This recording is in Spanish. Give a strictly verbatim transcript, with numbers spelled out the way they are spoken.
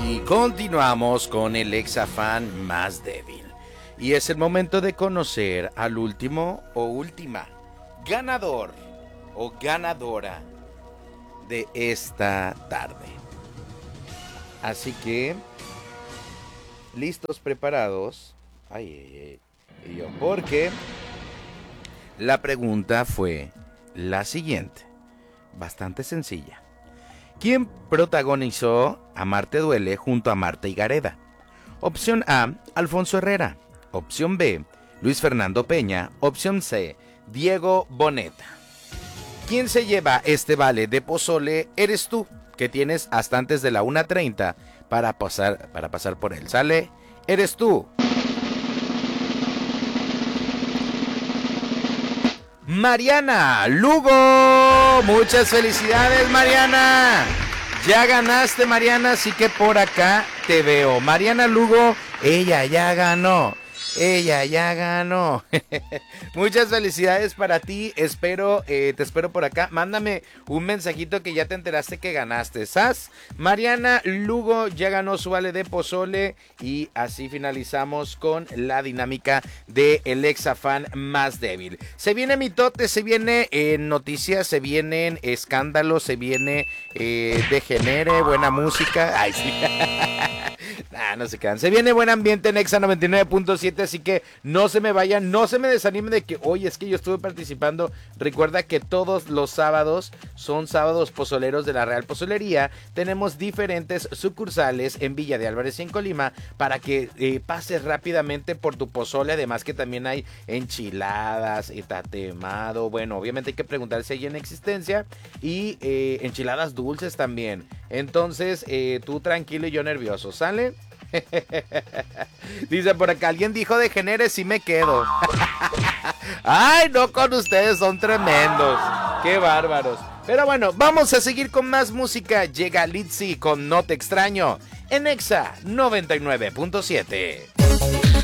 Y continuamos con el Exafan más débil. Y es el momento de conocer al último o última ganador o ganadora de esta tarde. Así que, listos, preparados. Ay, ay, ay. Y yo, porque la pregunta fue la siguiente, bastante sencilla. ¿Quién protagonizó Amarte Duele junto a Marta y Gareda? Opción A, Alfonso Herrera. Opción B, Luis Fernando Peña. Opción C, Diego Boneta. ¿Quién se lleva este vale de pozole? Eres tú, que tienes hasta antes de la una treinta para pasar, para pasar por él. ¿Sale? Eres tú. Mariana Lugo. Muchas felicidades, Mariana. Ya ganaste, Mariana, así que por acá te veo. Mariana Lugo, ella ya ganó. Ella ya ganó. Muchas felicidades para ti. Espero, eh, te espero por acá. Mándame un mensajito que ya te enteraste que ganaste. ¿Sas? Mariana Lugo ya ganó su vale de pozole. Y así finalizamos con la dinámica de el Exafan más débil. Se viene mitote, se viene eh, noticias, se vienen escándalos, se viene eh, degenere, buena música. Ay, sí. Nah, no se quedan. Se viene buen ambiente en Exa noventa y nueve punto siete, así que no se me vayan, no se me desanimen de que, oye, es que yo estuve participando. Recuerda que todos los sábados son sábados pozoleros de la Real Pozolería. Tenemos diferentes sucursales en Villa de Álvarez y en Colima para que eh, pases rápidamente por tu pozole. Además que también hay enchiladas, tatemado. Bueno, obviamente hay que preguntar si hay en existencia. Y eh, enchiladas dulces también. Entonces, eh, tú tranquilo y yo nervioso, ¿sale? Dice por acá, alguien dijo de Generes y me quedo. Ay, no, con ustedes son tremendos. Qué bárbaros. Pero bueno, vamos a seguir con más música. Llega Litzy con No Te Extraño en Exa noventa y nueve punto siete.